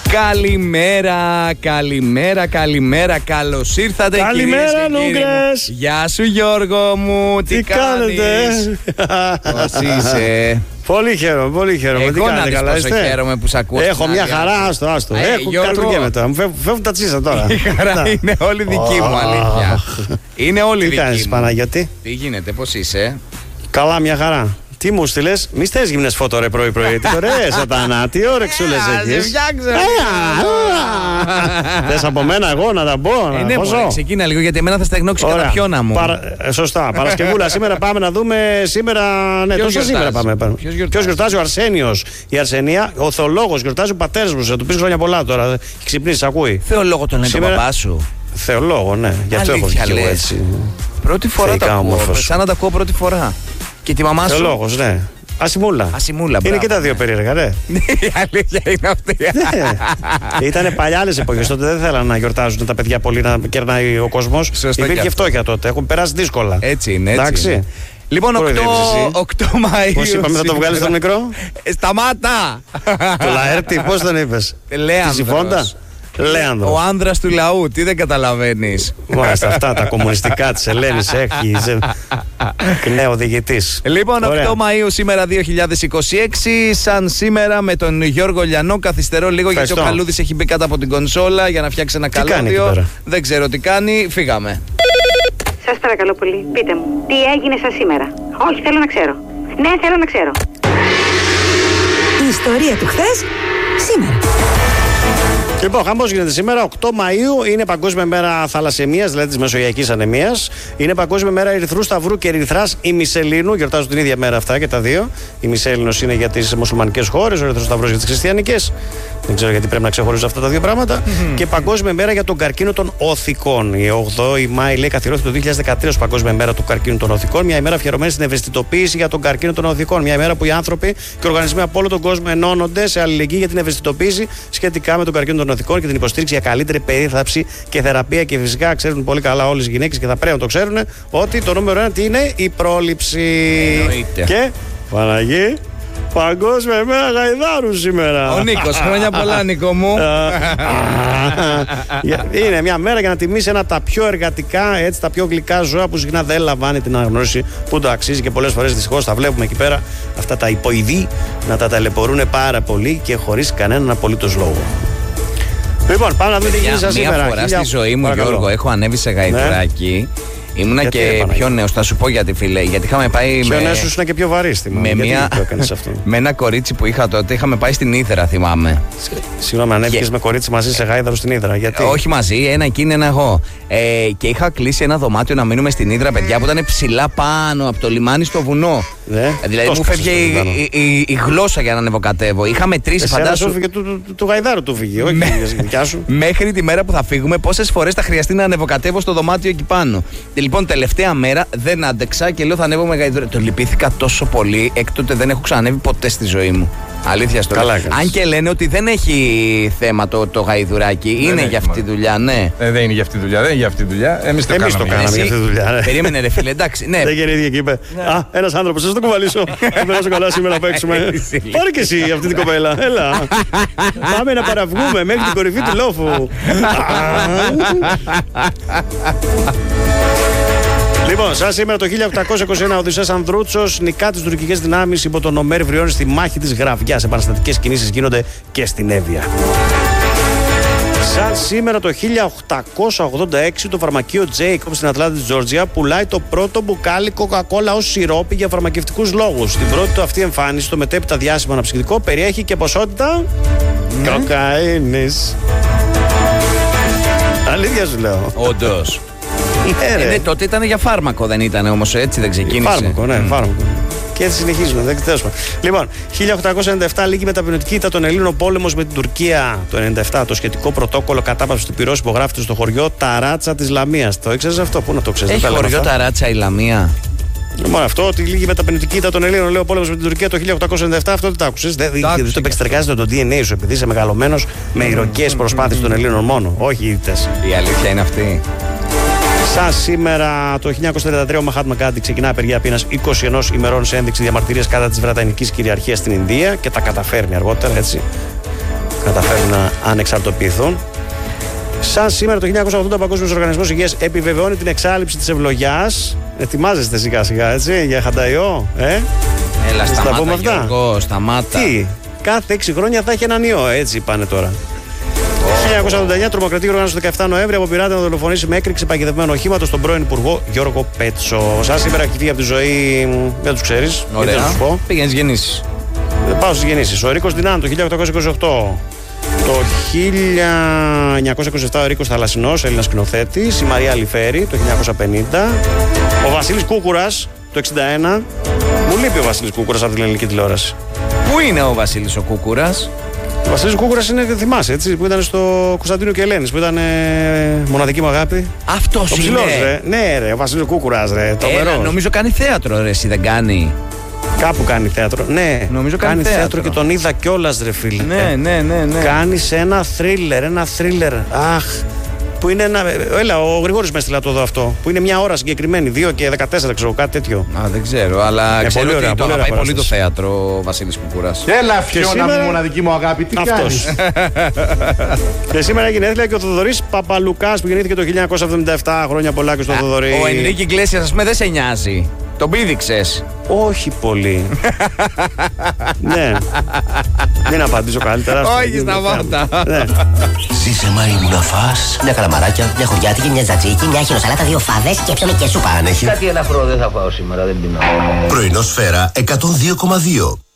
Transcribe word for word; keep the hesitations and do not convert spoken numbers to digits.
Καλημέρα, καλημέρα, καλημέρα. Καλώς ήρθατε, καλημέρα, Νούγκρες. Γεια σου, Γιώργο μου. Τι, Τι κάνετε? Πώς είσαι? Πολύ χαίρομαι, πολύ χαίρομαι. Εγώ τι κάνετε, να δεις πόσο χαίρομαι που σ' ακούω. Έχω μια χαρά, άστο, άστο. Ε, Έχω κατουργέμαι τώρα. Μου φεύγουν, φεύγουν τα τσίσα τώρα. Η χαρά είναι όλη δική μου, αλήθεια. Είναι όλη τι δική κάνεις, μου. Παναγιώτη? Τι γίνεται, πώς είσαι? Καλά, μια χαρά. Τι μου στείλες, μη στέλνεις γυμνές φώτο ρε πρωί-πρωί. Τι ωραία, σατανά, τι όρεξούλες έχεις. Θες από μένα εγώ να τα πω, Ε, να ναι, πόσο? μπορεί, ξεκίνα λίγο γιατί εμένα θα στεγνώξει κατά πιόνα μου. Παρα... ε, σωστά. Παρασκευούλα σήμερα πάμε να δούμε. Σήμερα. Ναι, Ποιος τόσο σήμερα πάμε. πάμε. Ποιος γιορτάζει? Ποιος γιορτάζει? Ο Αρσένιος. Η Αρσενία. Ο Θεολόγος γιορτάζει. Ο πατέρας μου. Θα του πεις χρόνια πολλά τώρα. Έχει ξυπνήσει, ακούει. Θεολόγο τον λένε Σήμερα... τον παπά σου. Θεολόγο, ναι. Γι' αυτό έχω βγει εγώ έτσι. Πρώτη φορά Θεϊκά τα ακούω. όμορφος. Σαν να τα ακούω πρώτη φορά. Και τη μαμά σου. Θεολόγος, ναι. Ασημούλα. Ασημούλα, είναι μπράβο, και τα δύο ναι. περίεργα, ναι. Η αλήθεια είναι αυτή. Ναι. Ήτανε παλιάλες εποχές. Τότε δεν θέλανε να γιορτάζουν τα παιδιά πολύ, να κερνάει ο κόσμος. Υπήρχε φτώχεια τότε. Έχουν περάσει δύσκολα. Έτσι είναι, έτσι. Εντάξει. Είναι. Λοιπόν, οκτώ Μαΐου. Πώς είπαμε, θα το βγάλεις τον μικρό? Ε, σταμάτα! Το Λαέρτη, πώς τον είπες? Λέανδρος. Τη Συμφώντα? Λέανδρος. Ο άνδρας του λαού, τι δεν καταλαβαίνεις? Μάλιστα, αυτά τα κομμουνιστικά της Ελένης έχει. Νέο διηγητής. Λοιπόν, Ωραία. οκτώ Μαΐου σήμερα δύο χιλιάδες είκοσι έξι, σαν σήμερα με τον Γιώργο Λιανό. Καθυστερώ λίγο γιατί ο Καλούδης έχει μπει κάτω από την κονσόλα για να φτιάξει ένα Τι κάνει εκεί καλώδιο. πέρα? Δεν ξέρω τι κάνει, φύγαμε. Σας παρακαλώ πολύ, πείτε μου, τι έγινε σας σήμερα? Όχι, θέλω να ξέρω. Ναι, θέλω να ξέρω. Η ιστορία του χθες, σήμερα. Λοιπόν, χαμός γίνεται σήμερα, οκτώ Μαΐου, είναι Παγκόσμια Μέρα Θαλασσαιμίας, δηλαδή της Μεσογειακής Ανεμίας. Είναι Παγκόσμια Μέρα Ερυθρού Σταυρού και Ερυθράς ημισελήνου. Γιορτάζουν την ίδια μέρα αυτά και τα δύο. Η ημισέλινος είναι για τις μουσουλμανικές χώρες, ο Ερυθρός Σταυρός για τις χριστιανικές. Δεν ξέρω γιατί πρέπει να ξεχωρίζω αυτά τα δύο πράγματα. Mm-hmm. Και Παγκόσμια Μέρα για τον καρκίνο των οθικών. Η ογδόη Μάη λέει καθιερώθηκε το δύο χιλιάδες δεκατρία ως Παγκόσμια Μέρα του καρκίνου των οθικών. Μια ημέρα αφιερωμένη στην ευαισθητοποίηση για τον καρκίνο των οθικών. Μια ημέρα που οι άνθρωποι και οργανισμοί από όλο τον κόσμο ενώνονται σε αλληλεγγύη για την ευαισθητοποίηση σχετικά με τον καρκίνο των οθικών και την υποστήριξη για καλύτερη περίθαλψη και θεραπεία. Και φυσικά ξέρουν πολύ καλά όλες οι γυναίκες και θα πρέπει να το ξέρουν ότι το νούμερο ένα τι είναι η πρόληψη. Εννοείται. Και Παναγί. Παγκόσμια ημέρα γαϊδάρου σήμερα. Ο Νίκος, χρόνια πολλά, Νίκο μου. Είναι μια μέρα για να τιμήσει ένα τα πιο εργατικά, έτσι, τα πιο γλυκά ζώα που συχνά δεν λαμβάνει την αναγνώριση που το αξίζει και πολλές φορές δυστυχώς τα βλέπουμε εκεί πέρα αυτά τα υποειδή να τα ταλαιπωρούν πάρα πολύ και χωρίς κανέναν απολύτως λόγο. Λοιπόν, πάμε να δούμε τι γίνεται σήμερα. Μια φορά στη ζωή μου, Γιώργο, έχω ανέβει σε γαϊδουράκι. Ήμουνα γιατί, και ρε, πιο νέος, θα σου πω γιατί, φίλε. Γιατί είχαμε πάει. Πιο με... νέος ήσουν και πιο βαρύστημα. Με, μια... με ένα κορίτσι που είχα τότε, είχαμε πάει στην Ύδρα, θυμάμαι. Συγγνώμη, ανέβηκες και... με κορίτσι μαζί σε γάιδαρο στην Ύδρα. Γιατί? Όχι μαζί, ένα εκείνη, ένα εγώ. Ε, και είχα κλείσει ένα δωμάτιο να μείνουμε στην Ύδρα, παιδιά, που ήταν ψηλά πάνω από το λιμάνι στο βουνό. Ναι. Δηλαδή μου φεύγε η, η, η, η γλώσσα για να ανεβοκατεύω. Είχα μετρήσει, φαντάσου. Του, του, του, του γαϊδάρου του φύγει, όχι η δικιά σου. Μέχρι τη μέρα που θα φύγουμε, πόσες φορές θα χρειαστεί να ανεβοκατεύω στο δωμάτιο εκεί πάνω. Και λοιπόν, τελευταία μέρα δεν άντεξα και λέω θα ανέβω με γαϊδουρά. Το λυπήθηκα τόσο πολύ, εκ τότε δεν έχω ξανανέβει ποτέ στη ζωή μου. Αλήθεια στο λέω. Αν και λένε ότι δεν έχει θέμα το, το γαϊδουράκι, δεν είναι για αυτή τη δουλειά, ναι. Ε, δεν είναι για αυτή τη δουλειά, δεν είναι για αυτή τη δουλειά. Εμείς το Εμείς κάναμε, το κάναμε για αυτή τη δουλειά. Ναι. Περίμενε, ρε φίλε, εντάξει. Ναι. Δεν γεννήθηκε και είπε. Α, ένας άνθρωπος, σας το κουβαλήσω. Δεν περάσω καλά σήμερα να παίξουμε. Πάρε και εσύ αυτή την κοπέλα. Έλα. Πάμε να παραβγούμε μέχρι την κορυφή του λόφου. Λοιπόν, σαν σήμερα το χίλια οκτακόσια είκοσι ένα ο Οδυσσέας Ανδρούτσος νικά τις τουρκικές δυνάμεις υπό τον Ομέρ Βριώνη στη μάχη της Γραβιάς. Επαναστατικές κινήσεις γίνονται και στην Εύβοια. Σαν σήμερα το χίλια οκτακόσια ογδόντα έξι το φαρμακείο Jacobs στην Ατλάντα της Τζόρτζια πουλάει το πρώτο μπουκάλι κοκακόλα ως σιρόπι για φαρμακευτικούς λόγους. Στην πρώτη του αυτή εμφάνιση το μετέπειτα διάσημο αναψυκτικό περιέχει και ποσότητα mm. κοκαίνης. Αλήθεια σου λέω. Όντως. Ναι, ε, ναι, τότε ήταν για φάρμακο, δεν ήταν όμως έτσι, δεν ξεκίνησε. Φάρμακο, ναι, mm. φάρμακο. Και έτσι συνεχίζουμε, δεν ξέρουμε. Λοιπόν, χίλια οκτακόσια ενενήντα επτά λήγει με ταπεινωτική ήττα των Ελλήνων πόλεμος με την Τουρκία. Το ενενήντα επτά το σχετικό πρωτόκολλο κατάπαυση του πυρός υπογράφεται στο χωριό Ταράτσα της Λαμίας. Το ήξερες αυτό, πού να το ξέρεις? Έχει χωριό Ταράτσα η Λαμία. Μόνο αυτό, ότι λήγει με ταπεινωτική ήττα των Ελλήνων, λέει ο πόλεμος με την Τουρκία το χίλια οκτακόσια ενενήντα επτά, αυτό δεν το άκουσες. Δεν το επεξεργάζεται το ντι εν έι σου, επειδή είσαι μεγαλωμένος με ηρωικές προσπάθειες των Ελλήνων μόνο, όχι οι ήττες. Η αλήθεια είναι αυτή. Σαν σήμερα το χίλια εννιακόσια τριάντα τρία ο Μαχάτμα Γκάντι ξεκινά απεργία πείνας είκοσι ένα ημερών σε ένδειξη διαμαρτυρίας κατά της Βρετανικής κυριαρχίας στην Ινδία και τα καταφέρνει αργότερα, έτσι. καταφέρουν να ανεξαρτοποιηθούν. Σαν σήμερα το χίλια εννιακόσια ογδόντα ο Παγκόσμιος Οργανισμός Υγείας επιβεβαιώνει την εξάλληψη της ευλογιάς. Ετοιμάζεστε σιγά σιγά, έτσι, για χανταϊό, ε? Έλα, Θα σταμάτα, πούμε αυτά. Γιώργο, σταμάτα. Τι, κάθε έξι χρόνια θα έχει έναν ιό, έτσι πάνε τώρα. Oh. χίλια εννιακόσια ογδόντα εννιά τρομοκρατική οργάνωση το δεκαεπτά Νοέμβρη από πειράτη να δολοφονήσει με έκρηξη παγιδευμένο οχήματο στον πρώην Υπουργό Γιώργο Πέτσο. Σαν σήμερα έχει φύγει από τη ζωή, δεν του ξέρει. Ωραία. Δεν θα σου πω. Πήγαινε γεννήσεις. Πάω στις γεννήσεις. Ο Ρίκος Ντινάν το χίλια οκτακόσια είκοσι οκτώ. Το χίλια εννιακόσια είκοσι επτά ο Ρίκος Θαλασσινός, Έλληνας σκηνοθέτης. Η Μαρία Αλιφέρη το χίλια εννιακόσια πενήντα. Ο Βασίλης Κούκουρας το εξήντα ένα. Μου λείπει ο Βασίλης Κούκουρας από την ελληνική τηλεόραση. Πού είναι ο Βασίλης ο Κούκουρας? Ο Βασίλης Κούκουρας είναι, θυμάσαι, έτσι, που ήταν στο Κωνσταντίνου και Ελένης, που ήταν ε, μοναδική μου αγάπη. Αυτός ο είναι. ψηλός, ρε. Ναι, ρε, ο Βασίλης Κούκουρας, ρε. Έλα, νομίζω κάνει θέατρο, ρε, εσύ δεν κάνει? Κάπου κάνει θέατρο. Ναι, νομίζω κάνει, κάνει θέατρο. θέατρο Και τον είδα κιόλας, ρε φίλε. Ναι, ναι, ναι, ναι. Κάνει σε ένα θρίλερ, ένα θρίλερ. Αχ. Που είναι ένα. Έλα, ο Γρηγόρης με έστειλε να το δω αυτό. Που είναι μια ώρα συγκεκριμένη, δύο και δεκατέσσερα, ξέρω, κάτι τέτοιο. Α, δεν ξέρω, αλλά ε, ξέρω πολύ ότι ωραία, το πολύ αγαπάει ωραία πολύ το θέατρο ο Βασίλης Κουκουράς. Έλα, Φιώνα σήμερα... μου, μοναδική μου αγάπη, τι κάνεις? Και σήμερα έγινε έθλια και ο Θοδωρής Παπαλουκάς που γεννήθηκε το χίλια εννιακόσια εβδομήντα επτά. Χρόνια πολλά και στον Θοδωρή. Ο Ενρίκη Ιγκλέσιας, ας πούμε, δεν σε νοιάζει. Τον πήδηξες. Όχι πολύ. Ναι. Μην απαντήσω καλύτερα. Όχι, σταμάτα. Ναι. Ζήσε Μαρίνου να φας μια καλαμαράκια, μια χωριάτικη, μια τζατζίκι, μια χειροσαλάτα, δύο φάδες και ψωμί και σούπα αν έχει. Κάτι ελαφρό δεν θα φάω σήμερα, δεν πεινάω. Πρωινό Σφαίρα εκατόν δύο κόμμα δύο.